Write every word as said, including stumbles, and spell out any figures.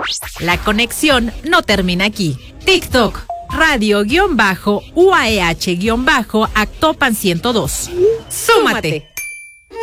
La conexión no termina aquí. TikTok, radio-uaeh-actopan ciento dos. ¡Súmate!